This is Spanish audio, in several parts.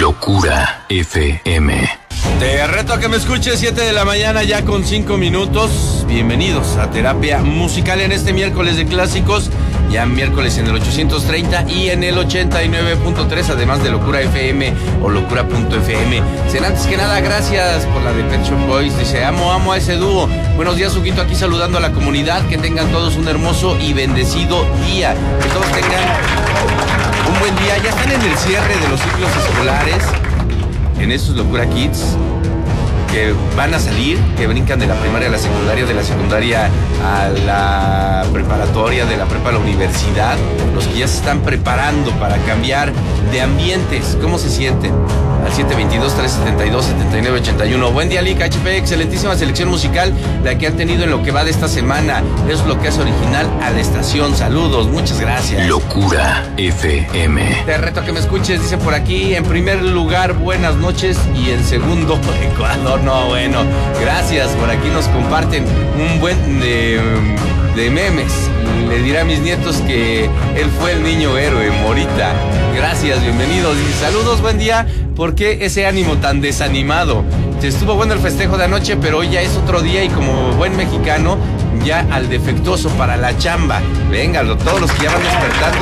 Locura FM. Te reto a que me escuches, 7 de la mañana ya con 5 minutos. Bienvenidos a Terapia Musical en este miércoles de clásicos. Ya miércoles en el 830 y en el 89.3, además de Locura FM o Locura.fm. Será antes que nada, gracias por la de Pet Shop Boys. Dice, amo a ese dúo. Buenos días, Huguito, aquí saludando a la comunidad. Que tengan todos un hermoso y bendecido día. Que todos tengan un buen día. Ya están en el cierre de los ciclos escolares, en esos Locura Kids, que van a salir, que brincan de la primaria a la secundaria, de la secundaria a la preparatoria, de la prepa a la universidad, los que ya se están preparando para cambiar de ambientes. ¿Cómo se sienten? Al 722-372-7981. Buen día, Lic HP, excelentísima selección musical la que han tenido en lo que va de esta semana. Es lo que hace original a la estación. Saludos, muchas gracias. Locura FM. Te reto a que me escuches, dice por aquí. En primer lugar, buenas noches, y en segundo, Ecuador. No, bueno, gracias. Por aquí nos comparten un buen de memes. Le diré a mis nietos que él fue el niño héroe, Morita. Gracias, bienvenidos. Y saludos, buen día. ¿Por qué ese ánimo tan desanimado? Estuvo bueno el festejo de anoche, pero hoy ya es otro día y como buen mexicano, ya al defectuoso para la chamba. Venga, todos los que ya van despertando,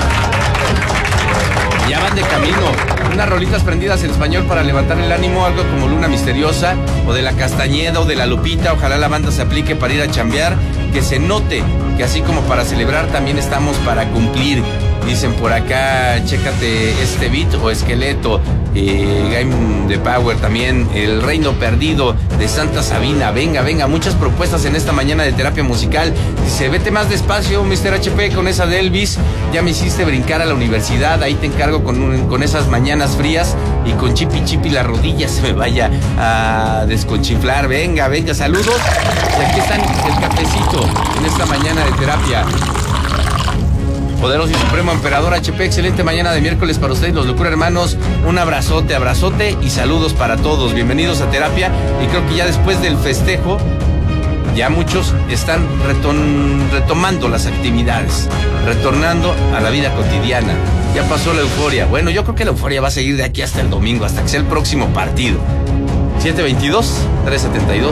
ya van de camino. Unas rolitas prendidas en español para levantar el ánimo, algo como Luna Misteriosa o de la Castañeda o de la Lupita. Ojalá la banda se aplique para ir a chambear, que se note que así como para celebrar también estamos para cumplir. Dicen por acá, chécate este beat o esqueleto. Game de Power también, El Reino Perdido de Santa Sabina. Venga, muchas propuestas en esta mañana de terapia musical. Dice, vete más despacio, Mr. HP, con esa de Elvis. Ya me hiciste brincar a la universidad. Ahí te encargo con esas mañanas frías y con chipi la rodilla se me vaya a desconchiflar. Venga, saludos. Y aquí están el cafecito en esta mañana de terapia. Poderoso y Supremo Emperador HP, excelente mañana de miércoles para ustedes, los Locura Hermanos. Un abrazote y saludos para todos. Bienvenidos a terapia. Y creo que ya después del festejo, ya muchos están retomando las actividades, retornando a la vida cotidiana. Ya pasó la euforia. Bueno, yo creo que la euforia va a seguir de aquí hasta el domingo, hasta que sea el próximo partido.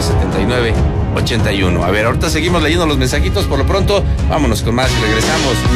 722-372-7981. A ver, ahorita seguimos leyendo los mensajitos. Por lo pronto, vámonos con más y regresamos.